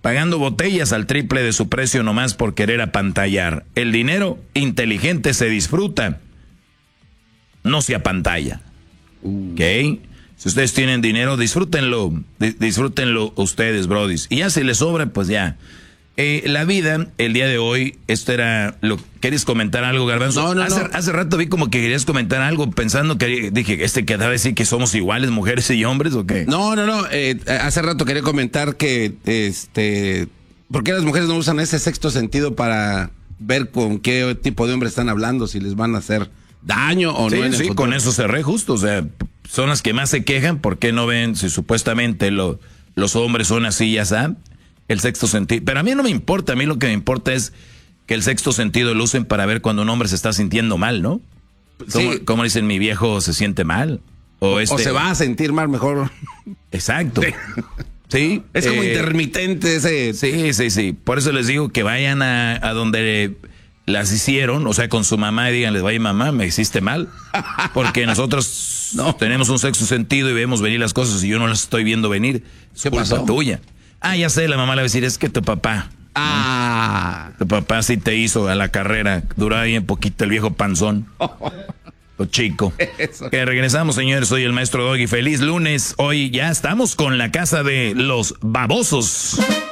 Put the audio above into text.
pagando botellas al triple de su precio nomás por querer apantallar. El dinero inteligente se disfruta, no se apantalla. ¿Ok? Si ustedes tienen dinero, disfrútenlo ustedes, brodis. Y ya si les sobra, pues ya. La vida, el día de hoy, esto era lo. ¿Quieres comentar algo, Garbanzo? No. Hace rato vi como que querías comentar algo pensando que dije, que debe decir que somos iguales, mujeres y hombres, ¿o qué? No. Hace rato quería comentar que, ¿por qué las mujeres no usan ese sexto sentido para ver con qué tipo de hombre están hablando, si les van a hacer daño o no? Sí, con eso cerré justo, o sea, son las que más se quejan, ¿por qué no ven si supuestamente los hombres son así, ya saben? El sexto sentido. Pero a mí no me importa, a mí lo que me importa es que el sexto sentido lo usen para ver cuando un hombre se está sintiendo mal, ¿no? Como dicen, mi viejo se siente mal. O se va a sentir mal, mejor. Exacto. Sí. Es como intermitente ese. Sí. Por eso les digo que vayan a donde las hicieron, o sea, con su mamá y díganles, vaya mamá, me hiciste mal. Porque nosotros tenemos un sexto sentido y vemos venir las cosas y yo no las estoy viendo venir. Es culpa tuya. Ya sé, la mamá le va a decir, es que tu papá. Tu papá sí te hizo a la carrera. Duró ahí un poquito el viejo panzón. Lo chico. Que regresamos, señores. Soy el maestro Doggy. Feliz lunes. Hoy ya estamos con la casa de los babosos.